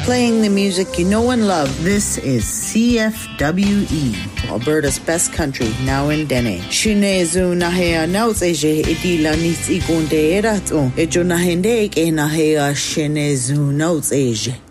Playing the music you know and love. This is CFWE, Alberta's best country, now in Dene. Shinezu nahea nautseje edila nits igunde erato. Ejo nahende ke nahea shinezu nautseje.